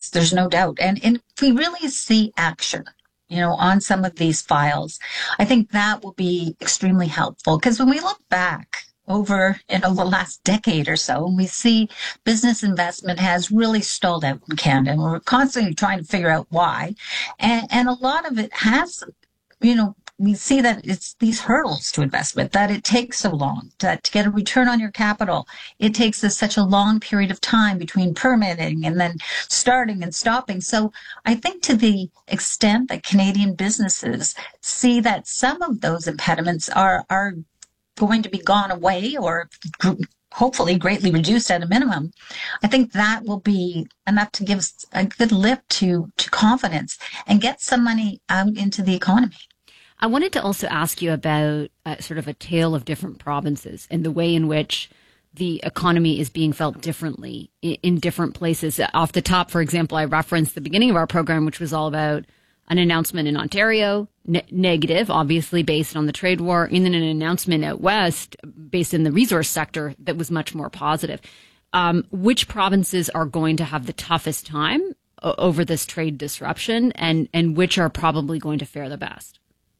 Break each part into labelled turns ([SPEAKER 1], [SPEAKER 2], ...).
[SPEAKER 1] There's no doubt. And if we really see action, on some of these files, I think that will be extremely helpful. Because when we look back over, the last decade or so, and we see business investment has really stalled out in Canada, and we're constantly trying to figure out why. And a lot of it has, we see that it's these hurdles to investment, that it takes so long to get a return on your capital. It takes such a long period of time between permitting and then starting and stopping. So I think to the extent that Canadian businesses see that some of those impediments are going to be gone away or hopefully greatly reduced at a minimum, I think that will be enough to give a good lift to confidence and get some money out into the economy.
[SPEAKER 2] I wanted to also ask you about sort of a tale of different provinces and the way in which the economy is being felt differently in different places. Off the top, for example, I referenced the beginning of our program, which was all about an announcement in Ontario, negative, obviously based on the trade war, and then an announcement out west based in the resource sector that was much more positive. Which provinces are going to have the toughest time over this trade disruption, and which are probably going to fare the best?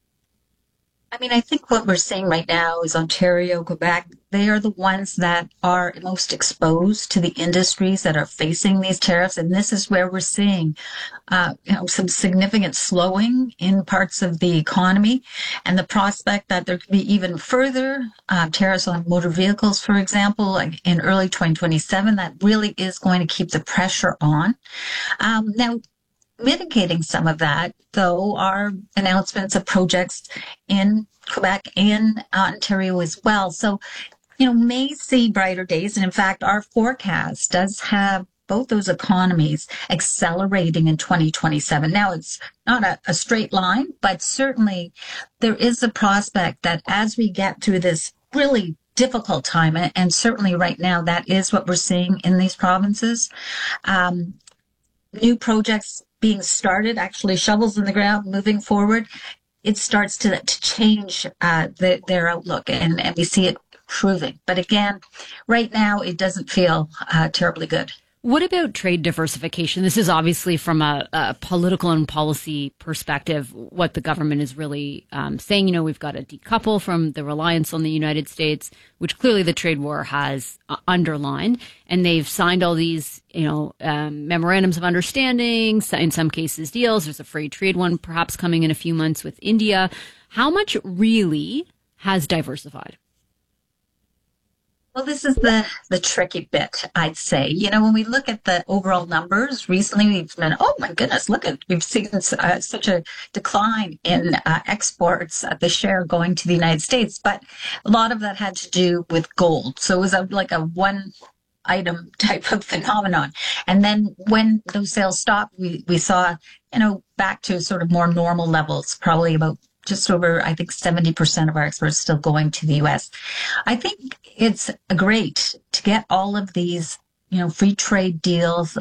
[SPEAKER 1] I think what we're seeing right now is Ontario, Quebec, they are the ones that are most exposed to the industries that are facing these tariffs. And this is where we're seeing, some significant slowing in parts of the economy, and the prospect that there could be even further tariffs on motor vehicles, for example, like in early 2027. That really is going to keep the pressure on. Now, mitigating some of that, though, are announcements of projects in Quebec and Ontario as well. So, may see brighter days. And in fact, our forecast does have both those economies accelerating in 2027. Now, it's not a straight line, but certainly there is a prospect that as we get through this really difficult time, and certainly right now, that is what we're seeing in these provinces, new projects being started, actually shovels in the ground, moving forward, it starts to change their outlook, and we see it improving. But again, right now, it doesn't feel terribly good.
[SPEAKER 2] What about trade diversification? This is obviously from a political and policy perspective, what the government is really saying. We've got to decouple from the reliance on the United States, which clearly the trade war has underlined. And they've signed all these, memorandums of understanding, in some cases deals. There's a free trade one perhaps coming in a few months with India. How much really has diversified?
[SPEAKER 1] Well, this is the tricky bit, I'd say. When we look at the overall numbers, recently we've been, oh my goodness, we've seen such a decline in exports, the share going to the United States. But a lot of that had to do with gold. So it was like a one item type of phenomenon. And then when those sales stopped, we saw, back to sort of more normal levels, probably about just over, I think, 70% of our exports still going to the U.S. I think it's great to get all of these, free trade deals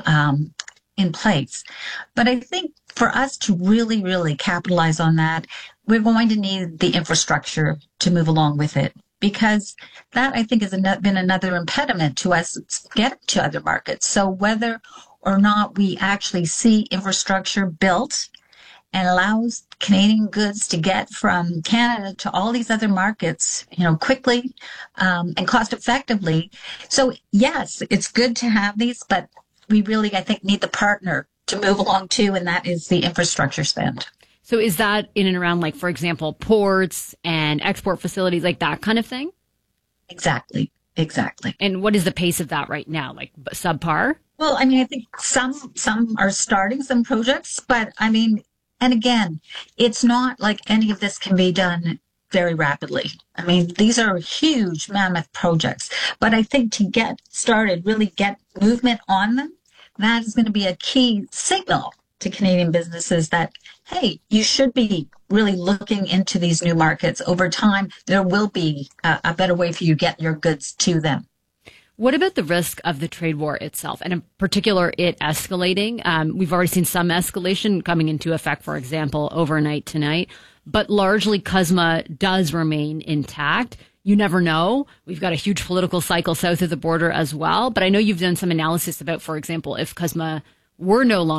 [SPEAKER 1] in place. But I think for us to really, really capitalize on that, we're going to need the infrastructure to move along with it. Because that, I think, has been another impediment to us getting to other markets. So whether or not we actually see infrastructure built and allows Canadian goods to get from Canada to all these other markets, quickly and cost effectively. So yes, it's good to have these, but we really, I think, need the partner to move along too, and that is the infrastructure spend.
[SPEAKER 2] So is that in and around, like, for example, ports and export facilities, like that kind of thing?
[SPEAKER 1] Exactly.
[SPEAKER 2] And what is the pace of that right now? Like subpar?
[SPEAKER 1] Well, I think some are starting some projects, but and again, it's not like any of this can be done very rapidly. These are huge mammoth projects, but I think to get started, really get movement on them, that is going to be a key signal to Canadian businesses that, hey, you should be really looking into these new markets. Over time, there will be a better way for you to get your goods to them.
[SPEAKER 2] What about the risk of the trade war itself, and in particular, it escalating? We've already seen some escalation coming into effect, for example, overnight tonight, but largely CUSMA does remain intact. You never know. We've got a huge political cycle south of the border as well, but I know you've done some analysis about, for example, if CUSMA were no longer